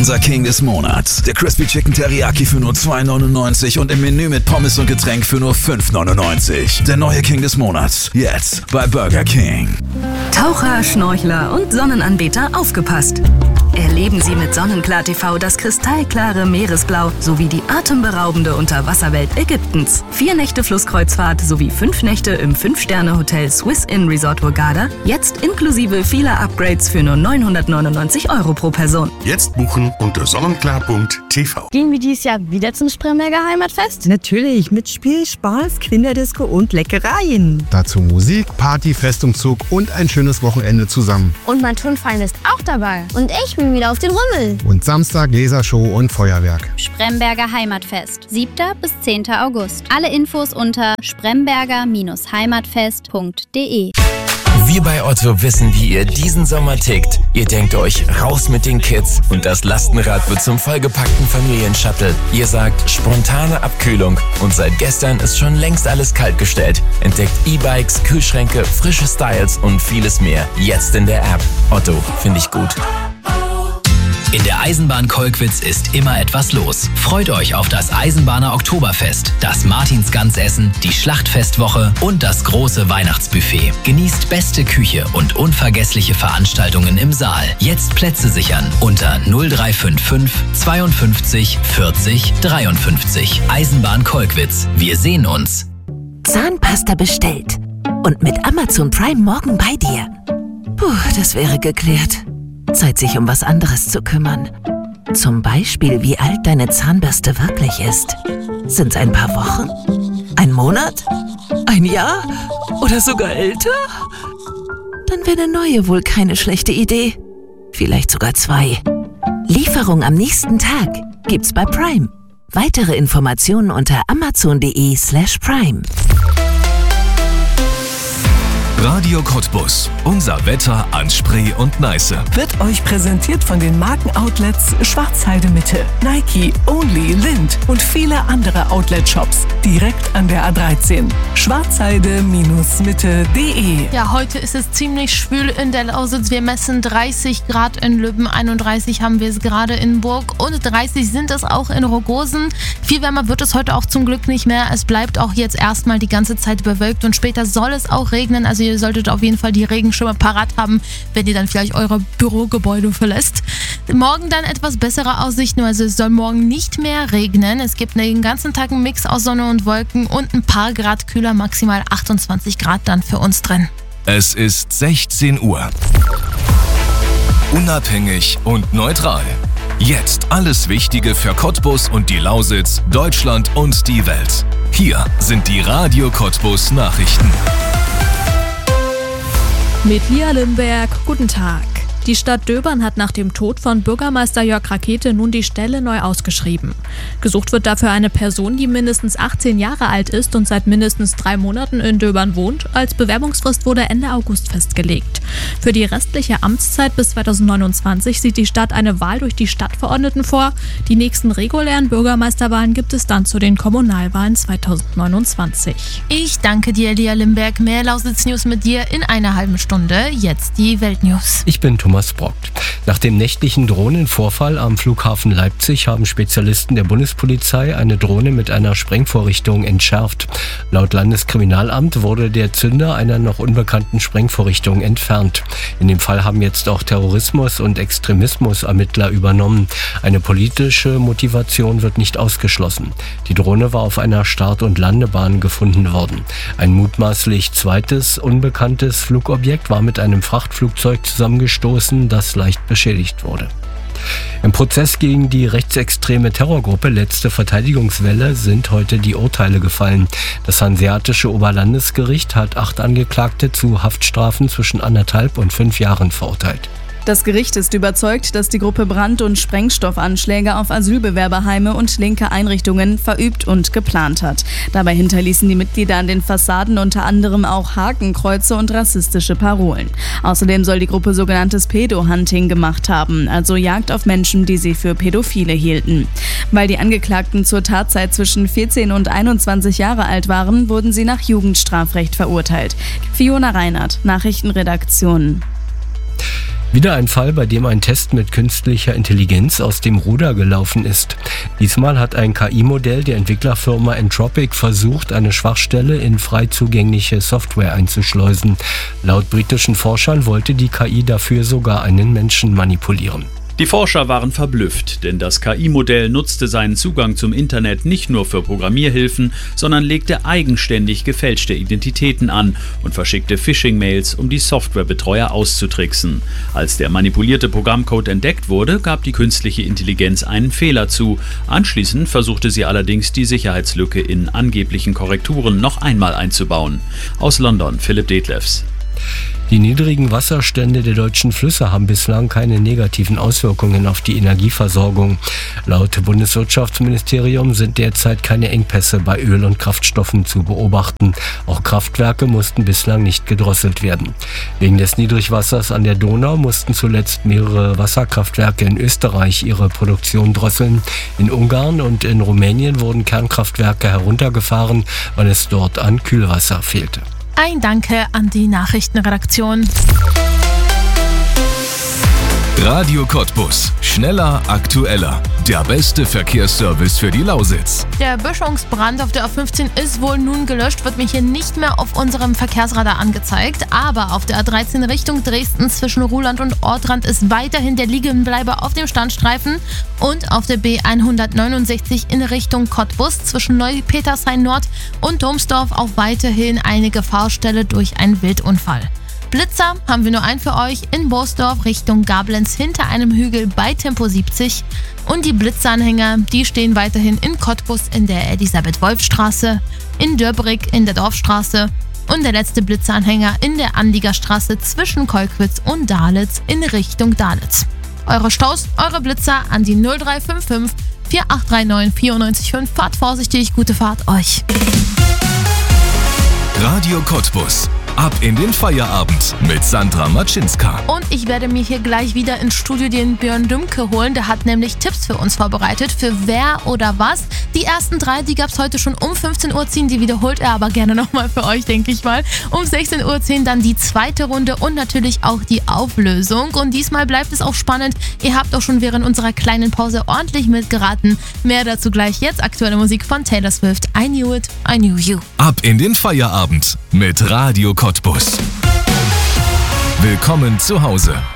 Unser King des Monats. Der Crispy Chicken Teriyaki für nur $2,99 und im Menü mit Pommes und Getränk für nur $5,99. Der neue King des Monats. Jetzt bei Burger King. Taucher, Schnorchler und Sonnenanbeter aufgepasst. Erleben Sie mit Sonnenklar TV das kristallklare Meeresblau sowie die atemberaubende Unterwasserwelt Ägyptens. 4 Nächte Flusskreuzfahrt sowie 5 Nächte im 5-Sterne-Hotel Swiss Inn Resort Hurghada. Jetzt inklusive vieler Upgrades für nur €999 pro Person. Jetzt buchen unter sonnenklar.tv. Gehen wir dieses Jahr wieder zum Spremberger Heimatfest? Natürlich, mit Spiel, Spaß, Kinderdisco und Leckereien. Dazu Musik, Party, Festumzug und ein schönes Wochenende zusammen. Und mein Turnverein ist auch dabei. Und ich bin wieder auf den Rummel. Und Samstag Lasershow und Feuerwerk. Spremberger Heimatfest, 7. bis 10. August. Alle Infos unter spremberger-heimatfest.de. Wir bei Otto wissen, wie ihr diesen Sommer tickt. Ihr denkt euch, raus mit den Kids und das Lastenrad wird zum vollgepackten Familienshuttle. Ihr sagt, spontane Abkühlung und seit gestern ist schon längst alles kaltgestellt. Entdeckt E-Bikes, Kühlschränke, frische Styles und vieles mehr. Jetzt in der App. Otto, finde ich gut. In der Eisenbahn Kolkwitz ist immer etwas los. Freut euch auf das Eisenbahner Oktoberfest, das Martinsgansessen, die Schlachtfestwoche und das große Weihnachtsbuffet. Genießt beste Küche und unvergessliche Veranstaltungen im Saal. Jetzt Plätze sichern unter 0355 52 40 53. Eisenbahn Kolkwitz. Wir sehen uns. Zahnpasta bestellt. Und mit Amazon Prime morgen bei dir. Puh, das wäre geklärt. Zeit, sich um was anderes zu kümmern. Zum Beispiel, wie alt deine Zahnbürste wirklich ist. Sind's ein paar Wochen? Ein Monat? Ein Jahr? Oder sogar älter? Dann wäre eine neue wohl keine schlechte Idee. Vielleicht sogar 2. Lieferung am nächsten Tag gibt's bei Prime. Weitere Informationen unter amazon.de/prime. Radio Cottbus. Unser Wetter an Spree und Neiße. Wird euch präsentiert von den Markenoutlets Schwarzheide Mitte, Nike, Only, Lind und viele andere Outlet-Shops direkt an der A13. Schwarzheide-mitte.de. Ja, heute ist es ziemlich schwül in der Lausitz. Wir messen 30 Grad in Lübben, 31 haben wir es gerade in Burg und 30 sind es auch in Rogosen. Viel wärmer wird es heute auch zum Glück nicht mehr. Es bleibt auch jetzt erstmal die ganze Zeit bewölkt und später soll es auch regnen. Also ihr solltet auf jeden Fall die Regenschirme parat haben, wenn ihr dann vielleicht eure Bürogebäude verlässt. Morgen dann etwas bessere Aussichten, also es soll morgen nicht mehr regnen. Es gibt den ganzen Tag einen Mix aus Sonne und Wolken und ein paar Grad kühler, maximal 28 Grad dann für uns drin. Es ist 16 Uhr. Unabhängig und neutral. Jetzt alles Wichtige für Cottbus und die Lausitz, Deutschland und die Welt. Hier sind die Radio Cottbus Nachrichten. Mit Lia Limberg, guten Tag. Die Stadt Döbern hat nach dem Tod von Bürgermeister Jörg Rakete nun die Stelle neu ausgeschrieben. Gesucht wird dafür eine Person, die mindestens 18 Jahre alt ist und seit mindestens 3 Monaten in Döbern wohnt. Als Bewerbungsfrist wurde Ende August festgelegt. Für die restliche Amtszeit bis 2029 sieht die Stadt eine Wahl durch die Stadtverordneten vor. Die nächsten regulären Bürgermeisterwahlen gibt es dann zu den Kommunalwahlen 2029. Ich danke dir, Lia Limberg. Mehr Lausitz-News mit dir in einer halben Stunde. Jetzt die Weltnews. Ich bin Thomas Brockt. Nach dem nächtlichen Drohnenvorfall am Flughafen Leipzig haben Spezialisten der Bundespolizei eine Drohne mit einer Sprengvorrichtung entschärft. Laut Landeskriminalamt wurde der Zünder einer noch unbekannten Sprengvorrichtung entfernt. In dem Fall haben jetzt auch Terrorismus- und Extremismus-Ermittler übernommen. Eine politische Motivation wird nicht ausgeschlossen. Die Drohne war auf einer Start- und Landebahn gefunden worden. Ein mutmaßlich zweites unbekanntes Flugobjekt war mit einem Frachtflugzeug zusammengestoßen, das leicht beschädigt wurde. Im Prozess gegen die rechtsextreme Terrorgruppe Letzte Verteidigungswelle sind heute die Urteile gefallen. Das Hanseatische Oberlandesgericht hat 8 Angeklagte zu Haftstrafen zwischen 1,5 und 5 Jahren verurteilt. Das Gericht ist überzeugt, dass die Gruppe Brand- und Sprengstoffanschläge auf Asylbewerberheime und linke Einrichtungen verübt und geplant hat. Dabei hinterließen die Mitglieder an den Fassaden unter anderem auch Hakenkreuze und rassistische Parolen. Außerdem soll die Gruppe sogenanntes Pedo-Hunting gemacht haben, also Jagd auf Menschen, die sie für Pädophile hielten. Weil die Angeklagten zur Tatzeit zwischen 14 und 21 Jahre alt waren, wurden sie nach Jugendstrafrecht verurteilt. Fiona Reinhardt, Nachrichtenredaktion. Wieder ein Fall, bei dem ein Test mit künstlicher Intelligenz aus dem Ruder gelaufen ist. Diesmal hat ein KI-Modell der Entwicklerfirma Entropic versucht, eine Schwachstelle in frei zugängliche Software einzuschleusen. Laut britischen Forschern wollte die KI dafür sogar einen Menschen manipulieren. Die Forscher waren verblüfft, denn das KI-Modell nutzte seinen Zugang zum Internet nicht nur für Programmierhilfen, sondern legte eigenständig gefälschte Identitäten an und verschickte Phishing-Mails, um die Softwarebetreuer auszutricksen. Als der manipulierte Programmcode entdeckt wurde, gab die künstliche Intelligenz einen Fehler zu. Anschließend versuchte sie allerdings, die Sicherheitslücke in angeblichen Korrekturen noch einmal einzubauen. Aus London, Philipp Detlefs. Die niedrigen Wasserstände der deutschen Flüsse haben bislang keine negativen Auswirkungen auf die Energieversorgung. Laut Bundeswirtschaftsministerium sind derzeit keine Engpässe bei Öl- und Kraftstoffen zu beobachten. Auch Kraftwerke mussten bislang nicht gedrosselt werden. Wegen des Niedrigwassers an der Donau mussten zuletzt mehrere Wasserkraftwerke in Österreich ihre Produktion drosseln. In Ungarn und in Rumänien wurden Kernkraftwerke heruntergefahren, weil es dort an Kühlwasser fehlte. Ein Danke an die Nachrichtenredaktion. Radio Cottbus. Schneller, aktueller. Der beste Verkehrsservice für die Lausitz. Der Böschungsbrand auf der A15 ist wohl nun gelöscht, wird mir hier nicht mehr auf unserem Verkehrsradar angezeigt. Aber auf der A13 Richtung Dresden zwischen Ruhland und Ortrand ist weiterhin der Liegenbleiber auf dem Standstreifen. Und auf der B169 in Richtung Cottbus zwischen Neupetershain Nord und Domsdorf auch weiterhin eine Gefahrstelle durch einen Wildunfall. Blitzer haben wir nur einen für euch in Borsdorf Richtung Gablenz hinter einem Hügel bei Tempo 70. Und die Blitzeranhänger, die stehen weiterhin in Cottbus in der Elisabeth-Wolf-Straße, in Dörbrig in der Dorfstraße und der letzte Blitzeranhänger in der Anliegerstraße zwischen Kolkwitz und Dahletz in Richtung Dahletz. Eure Staus, eure Blitzer an die 0355 4839 945. Fahrt vorsichtig, gute Fahrt euch. Radio Cottbus. Ab in den Feierabend mit Sandra Matschinska. Und ich werde mir hier gleich wieder ins Studio den Björn Dümke holen. Der hat nämlich Tipps für uns vorbereitet, für wer oder was. Die ersten 3, die gab es heute schon um 15 Uhr ziehen. Die wiederholt er aber gerne nochmal für euch, denke ich mal. Um 16 Uhr 10 dann die zweite Runde und natürlich auch die Auflösung. Und diesmal bleibt es auch spannend. Ihr habt auch schon während unserer kleinen Pause ordentlich mitgeraten. Mehr dazu gleich jetzt. Aktuelle Musik von Taylor Swift. I Knew It, I Knew You. Ab in den Feierabend mit Radio Cottbus. Willkommen zu Hause.